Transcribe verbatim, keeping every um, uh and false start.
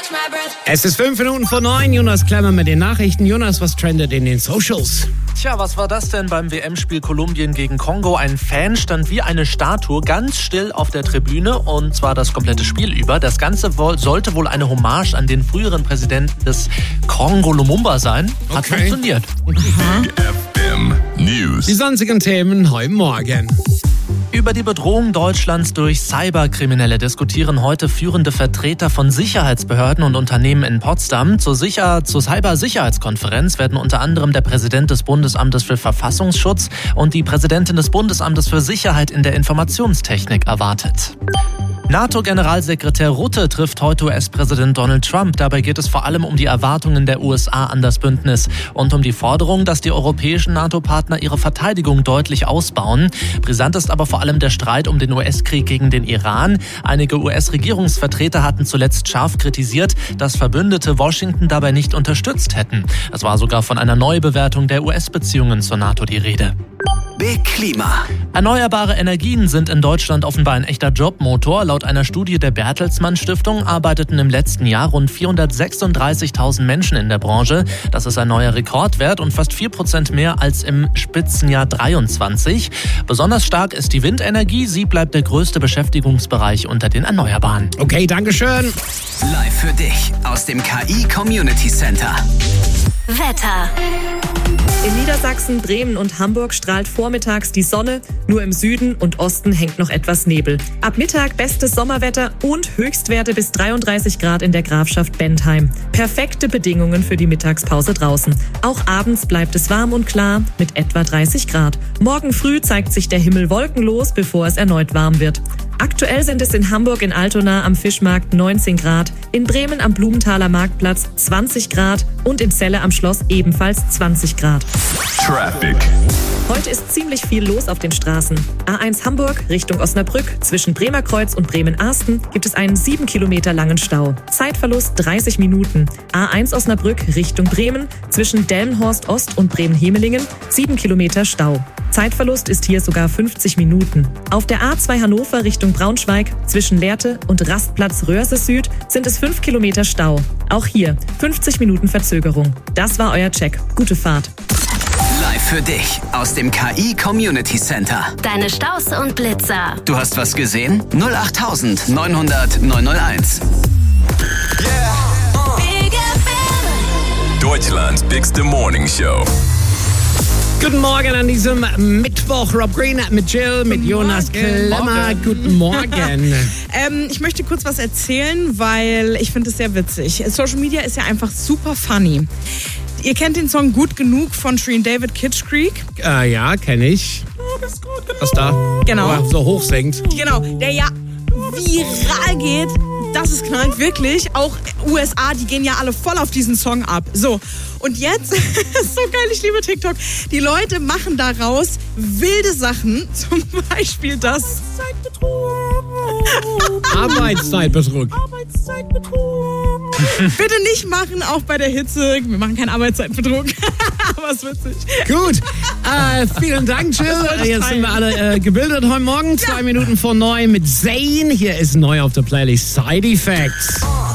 Es ist fünf Minuten vor neun. Jonas Klemmer mit den Nachrichten. Jonas, was trendet in den Socials? Tja, was war das denn beim W M-Spiel Kolumbien gegen Kongo? Ein Fan stand wie eine Statue ganz still auf der Tribüne und zwar das komplette Spiel über. Das Ganze sollte wohl eine Hommage an den früheren Präsidenten des Kongo, Lumumba, sein. Hat Okay. funktioniert. Die sonstigen Themen heute Morgen. Über die Bedrohung Deutschlands durch Cyberkriminelle diskutieren heute führende Vertreter von Sicherheitsbehörden und Unternehmen in Potsdam. Zur, Sicher- zur Cybersicherheitskonferenz werden unter anderem der Präsident des Bundesamtes für Verfassungsschutz und die Präsidentin des Bundesamtes für Sicherheit in der Informationstechnik erwartet. NATO-Generalsekretär Rutte trifft heute U S-Präsident Donald Trump. Dabei geht es vor allem um die Erwartungen der U S A an das Bündnis und um die Forderung, dass die europäischen NATO-Partner ihre Verteidigung deutlich ausbauen. Brisant ist aber vor allem der Streit um den U S-Krieg gegen den Iran. Einige U S-Regierungsvertreter hatten zuletzt scharf kritisiert, dass Verbündete Washington dabei nicht unterstützt hätten. Es war sogar von einer Neubewertung der U S-Beziehungen zur NATO die Rede. Big Klima. Erneuerbare Energien sind in Deutschland offenbar ein echter Jobmotor. Laut einer Studie der Bertelsmann Stiftung arbeiteten im letzten Jahr rund vierhundertsechsunddreißigtausend Menschen in der Branche. Das ist ein neuer Rekordwert und fast vier Prozent mehr als im Spitzenjahr dreiundzwanzig. Besonders stark ist die Windenergie. Sie bleibt der größte Beschäftigungsbereich unter den Erneuerbaren. Okay, dankeschön. Live für dich aus dem K I Community Center. Wetter. In Niedersachsen, Bremen und Hamburg strahlt vormittags die Sonne, nur im Süden und Osten hängt noch etwas Nebel. Ab Mittag bestes Sommerwetter und Höchstwerte bis dreiunddreißig Grad in der Grafschaft Bentheim. Perfekte Bedingungen für die Mittagspause draußen. Auch abends bleibt es warm und klar mit etwa dreißig Grad. Morgen früh zeigt sich der Himmel wolkenlos, bevor es erneut warm wird. Aktuell sind es in Hamburg in Altona am Fischmarkt neunzehn Grad, in Bremen am Blumenthaler Marktplatz zwanzig Grad und in Celle am Schloss ebenfalls zwanzig Grad. Traffic. Heute ist ziemlich viel los auf den Straßen. A eins Hamburg Richtung Osnabrück, zwischen Bremerkreuz und Bremen-Arsten gibt es einen sieben Kilometer langen Stau. Zeitverlust dreißig Minuten. A eins Osnabrück Richtung Bremen, zwischen Delmenhorst Ost und Bremen-Hemelingen sieben Kilometer Stau. Zeitverlust ist hier sogar fünfzig Minuten. Auf der A zwei Hannover Richtung Braunschweig, zwischen Lehrte und Rastplatz Röhrse Süd sind es fünf Kilometer Stau. Auch hier fünfzig Minuten Verzögerung. Das war euer Check. Gute Fahrt. Live für dich aus dem K I Community Center. Deine Staus und Blitzer. Du hast was gesehen? null acht neunhundert neunhunderteins. Big F M. Deutschlands bigste Morning Show. Guten Morgen an diesem Mittwoch. Rob Green mit Jill, mit Jonas Klemmer. Guten Morgen. Ähm, ich möchte kurz was erzählen, weil ich finde es sehr witzig. Social Media ist ja einfach super funny. Ihr kennt den Song Gut Genug von Shreen David, Kitsch Creek? Äh, ja, kenne ich. Was da? Genau. Aber so hoch singt. Genau, der ja viral geht. Das ist knallt wirklich. Auch U S A, die gehen ja alle voll auf diesen Song ab. So, und jetzt, ist so geil, ich liebe TikTok. Die Leute machen daraus wilde Sachen. Zum Beispiel das Arbeitszeitbetrug. Arbeitszeitbetrug. Bitte nicht machen, auch bei der Hitze. Wir machen keinen Arbeitszeitbetrug. Aber es ist witzig. Gut, äh, vielen Dank, Jill. Jetzt sind wir alle äh, gebildet heute Morgen. Zwei Minuten vor neun mit Zayn. Hier ist neu auf der Playlist Side Effects.